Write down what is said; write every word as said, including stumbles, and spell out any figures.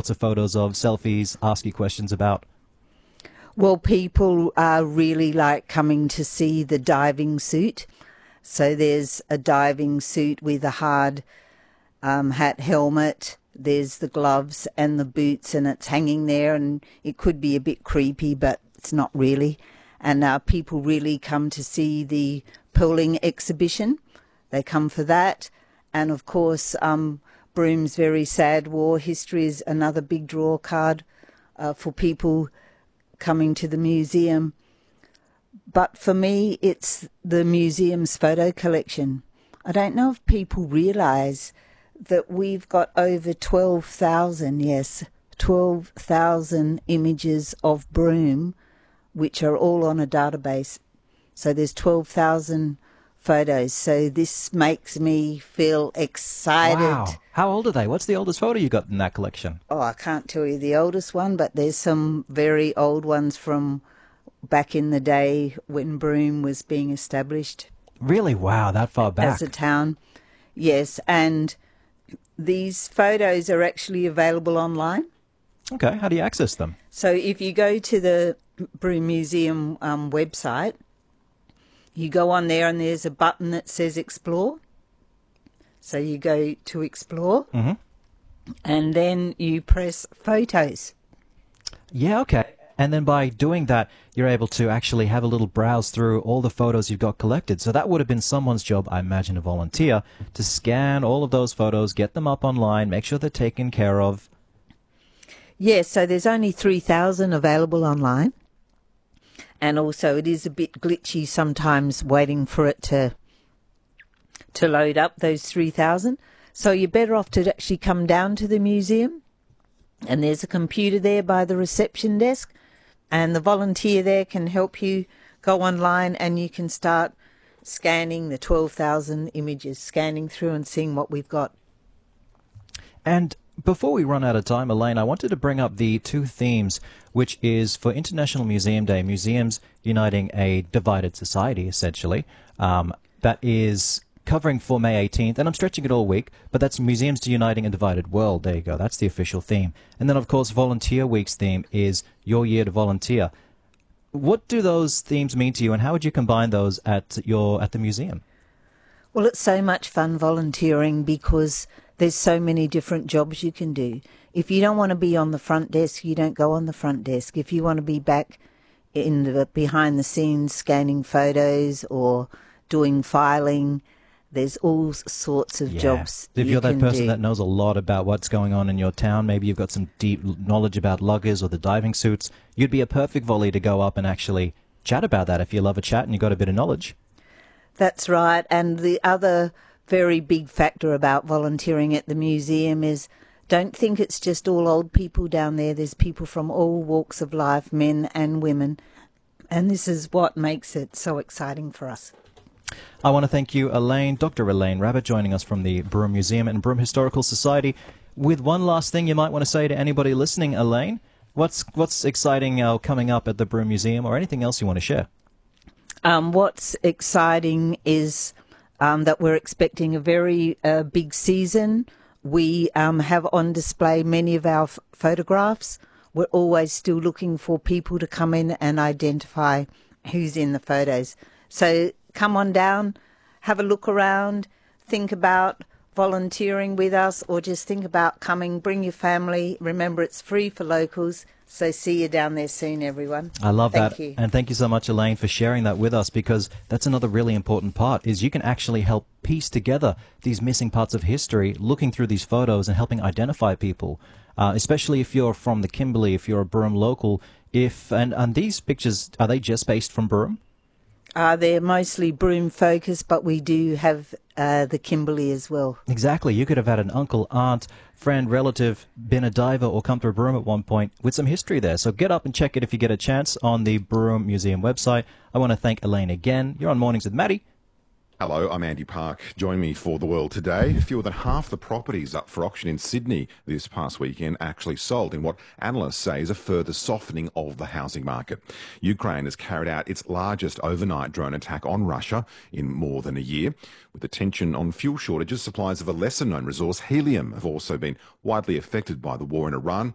lots of photos of, selfies, ask you questions about? Well, people are really like coming to see the diving suit. So there's a diving suit with a hard um, hat helmet. There's the gloves and the boots, and it's hanging there, and it could be a bit creepy, but it's not really. And uh, people really come to see the pearling exhibition. They come for that. And of course, um, Broom's very sad war history is another big draw card uh, for people coming to the museum. But for me, it's the museum's photo collection. I don't know if people realise that we've got over twelve thousand, yes, twelve thousand images of Broome, which are all on a database. So there's twelve thousand photos. So this makes me feel excited. Wow. How old are they? What's the oldest photo you got in that collection? Oh, I can't tell you the oldest one, but there's some very old ones from back in the day when Broome was being established. Really? Wow, that far back. As a town. Yes, and these photos are actually available online. Okay, how do you access them? So if you go to the Broome Museum um, website, you go on there and there's a button that says Explore. So you go to Explore, mm-hmm. and then you press Photos. Yeah, okay. And then by doing that, you're able to actually have a little browse through all the photos you've got collected. So that would have been someone's job, I imagine, a volunteer, to scan all of those photos, get them up online, make sure they're taken care of. Yes, so there's only three thousand available online. And also it is a bit glitchy sometimes waiting for it to to load up, those three thousand. So you're better off to actually come down to the museum. And there's a computer there by the reception desk. And the volunteer there can help you go online, and you can start scanning the twelve thousand images, scanning through and seeing what we've got. And before we run out of time, Elaine, I wanted to bring up the two themes, which is for International Museum Day, museums uniting a divided society, essentially. Um, that is covering for May eighteenth, and I'm stretching it all week, but that's Museums Uniting a Divided World. There you go. That's the official theme. And then, of course, Volunteer Week's theme is Your Year to Volunteer. What do those themes mean to you, and how would you combine those at your at the museum? Well, it's so much fun volunteering because there's so many different jobs you can do. If you don't want to be on the front desk, you don't go on the front desk. If you want to be back in the behind the scenes scanning photos or doing filing, there's all sorts of yeah. jobs If you you're that can person do. that knows a lot about what's going on in your town, maybe you've got some deep knowledge about luggers or the diving suits, you'd be a perfect volley to go up and actually chat about that if you love a chat and you've got a bit of knowledge. That's right. And the other very big factor about volunteering at the museum is don't think it's just all old people down there. There's people from all walks of life, men and women. And this is what makes it so exciting for us. I want to thank you, Elaine, Doctor Elaine Rabbit, joining us from the Broome Museum and Broome Historical Society. With one last thing you might want to say to anybody listening, Elaine, what's what's exciting uh, coming up at the Broome Museum, or anything else you want to share? Um, what's exciting is um, that we're expecting a very uh, big season. We um, have on display many of our f- photographs. We're always still looking for people to come in and identify who's in the photos. So come on down, have a look around, think about volunteering with us, or just think about coming. Bring your family. Remember, it's free for locals. So see you down there soon, everyone. I love thank that. You. And thank you so much, Elaine, for sharing that with us, because that's another really important part, is you can actually help piece together these missing parts of history, looking through these photos and helping identify people, uh, especially if you're from the Kimberley, if you're a Broome local. If and, and these pictures, are they just based from Broome? Uh, they're mostly Broome focused, but we do have uh, the Kimberley as well. Exactly. You could have had an uncle, aunt, friend, relative, been a diver or come to Broome at one point with some history there. So get up and check it if you get a chance on the Broome Museum website. I want to thank Elaine again. You're on Mornings with Maddie. Hello, I'm Andy Park. Join me for The World Today. Fewer than half the properties up for auction in Sydney this past weekend actually sold in what analysts say is a further softening of the housing market. Ukraine has carried out its largest overnight drone attack on Russia in more than a year. With the tension on fuel shortages, supplies of a lesser-known resource, helium, have also been widely affected by the war in Iran.